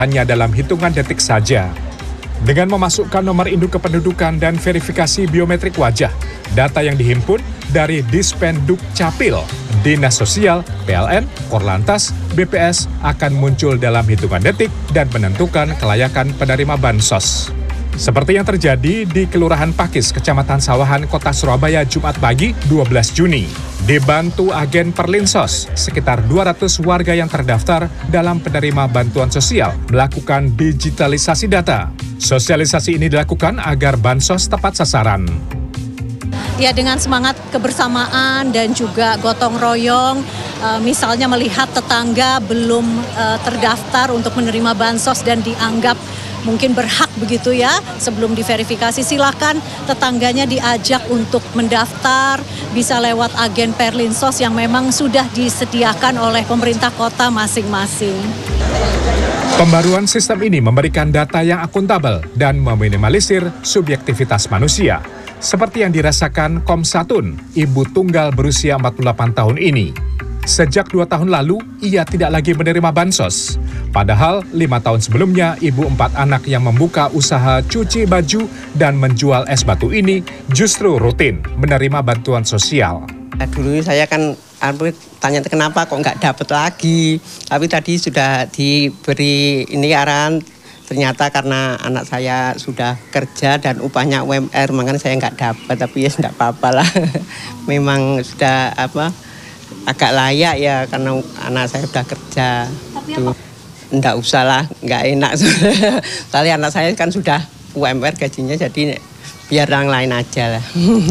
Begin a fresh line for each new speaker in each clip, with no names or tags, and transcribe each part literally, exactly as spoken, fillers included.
hanya dalam hitungan detik saja. Dengan memasukkan nomor induk kependudukan dan verifikasi biometrik wajah, data yang dihimpun dari Dispenduk Capil, Dinas Sosial, P L N, Korlantas, B P S akan muncul dalam hitungan detik dan menentukan kelayakan penerima bansos. Seperti yang terjadi di Kelurahan Pakis, Kecamatan Sawahan, Kota Surabaya, Jumat pagi, dua belas Juni. Dibantu agen Perlinsos, sekitar dua ratus warga yang terdaftar dalam penerima bantuan sosial melakukan digitalisasi data. Sosialisasi ini dilakukan agar bansos tepat sasaran.
Ya, dengan semangat kebersamaan dan juga gotong royong, uh, misalnya melihat tetangga belum uh, terdaftar untuk menerima bansos dan dianggap mungkin berhak begitu ya, sebelum diverifikasi silakan tetangganya diajak untuk mendaftar, bisa lewat agen Perlinsos yang memang sudah disediakan oleh pemerintah kota masing-masing.
Pembaruan sistem ini memberikan data yang akuntabel dan meminimalisir subjektivitas manusia, seperti yang dirasakan Komsatun, ibu tunggal berusia empat puluh delapan tahun ini. Sejak dua tahun lalu, ia tidak lagi menerima bansos. Padahal lima tahun sebelumnya, ibu empat anak yang membuka usaha cuci baju dan menjual es batu ini justru rutin menerima bantuan sosial.
Dulu saya kan tanya kenapa kok nggak dapat lagi, tapi tadi sudah diberi ini arahan, ternyata karena anak saya sudah kerja dan upahnya U M R, makanya saya nggak dapat, tapi ya nggak apa-apa lah. Memang sudah apa agak layak ya karena anak saya sudah kerja. Tapi tuh nggak usah lah, nggak enak. Soalnya anak saya kan sudah U M R gajinya, jadi biar orang lain aja lah.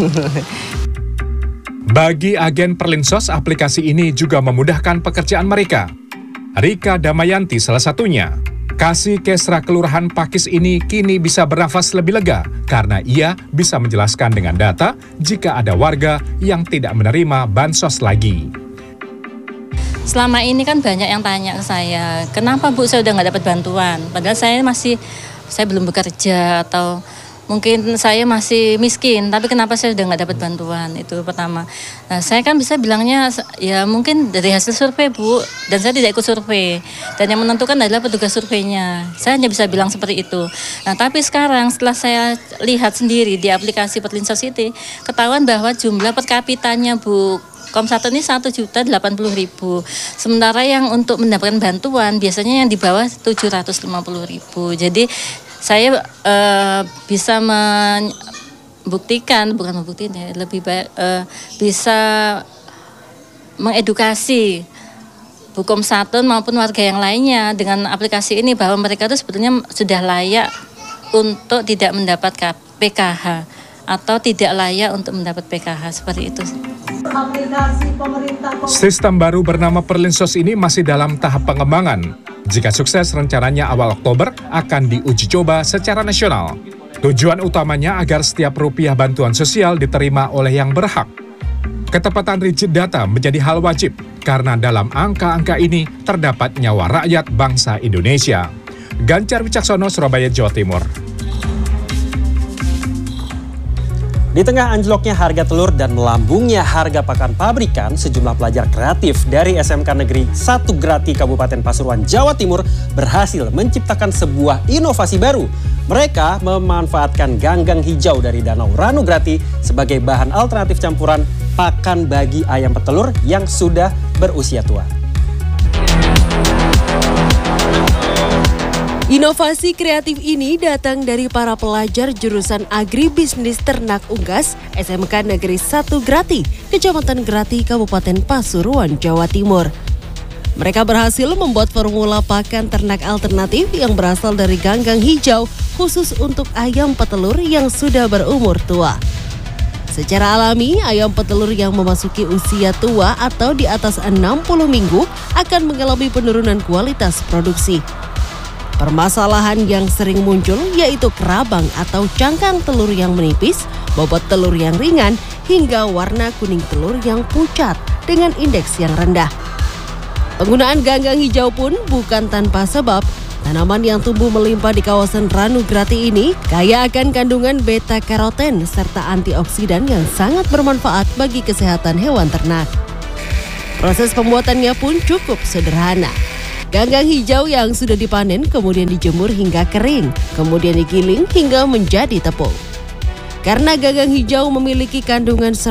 Bagi agen Perlinsos, aplikasi ini juga memudahkan pekerjaan mereka. Rika Damayanti salah satunya. Kasih Kesra Kelurahan Pakis ini kini bisa bernafas lebih lega karena ia bisa menjelaskan dengan data jika ada warga yang tidak menerima bansos lagi.
Selama ini kan banyak yang tanya ke saya, kenapa Bu saya udah nggak dapat bantuan? Padahal saya masih, saya belum bekerja atau mungkin saya masih miskin, tapi kenapa saya udah nggak dapat bantuan? Itu pertama. Nah, saya kan bisa bilangnya ya mungkin dari hasil survei Bu, dan saya tidak ikut survei. Dan yang menentukan adalah petugas surveinya. Saya hanya bisa bilang seperti itu. Nah, tapi sekarang setelah saya lihat sendiri di aplikasi Perlinsos itu, ketahuan bahwa jumlah per kapitanya Bu Komsatun ini satu juta delapan puluh ribu. Sementara yang untuk mendapatkan bantuan biasanya yang di bawah tujuh ratus lima puluh ribu. Jadi saya uh, bisa membuktikan, bukan membuktikan ya, lebih baik uh, bisa mengedukasi Bu Komsatun maupun warga yang lainnya dengan aplikasi ini bahwa mereka itu sebetulnya sudah layak untuk tidak mendapat P K H atau tidak layak untuk mendapat P K H, seperti itu.
Sistem baru bernama Perlinsos ini masih dalam tahap pengembangan. Jika sukses, rencananya awal Oktober akan diuji coba secara nasional. Tujuan utamanya agar setiap rupiah bantuan sosial diterima oleh yang berhak. Ketepatan rigid data menjadi hal wajib, karena dalam angka-angka ini terdapat nyawa rakyat bangsa Indonesia. Ganjar Wicaksono, Surabaya, Jawa Timur.
Di tengah anjloknya harga telur dan melambungnya harga pakan pabrikan, sejumlah pelajar kreatif dari S M K Negeri satu Grati Kabupaten Pasuruan, Jawa Timur berhasil menciptakan sebuah inovasi baru. Mereka memanfaatkan ganggang hijau dari Danau Ranu Grati sebagai bahan alternatif campuran pakan bagi ayam petelur yang sudah berusia tua.
Inovasi kreatif ini datang dari para pelajar jurusan Agribisnis Ternak Unggas S M K Negeri satu Grati, Kecamatan Grati, Kabupaten Pasuruan, Jawa Timur. Mereka berhasil membuat formula pakan ternak alternatif yang berasal dari ganggang hijau khusus untuk ayam petelur yang sudah berumur tua. Secara alami, ayam petelur yang memasuki usia tua atau di atas enam puluh minggu akan mengalami penurunan kualitas produksi. Permasalahan yang sering muncul yaitu kerabang atau cangkang telur yang menipis, bobot telur yang ringan, hingga warna kuning telur yang pucat dengan indeks yang rendah. Penggunaan ganggang hijau pun bukan tanpa sebab. Tanaman yang tumbuh melimpah di kawasan Ranu Grati ini kaya akan kandungan beta-karoten serta antioksidan yang sangat bermanfaat bagi kesehatan hewan ternak. Proses pembuatannya pun cukup sederhana. Ganggang hijau yang sudah dipanen kemudian dijemur hingga kering, kemudian digiling hingga menjadi tepung. Karena ganggang hijau memiliki kandungan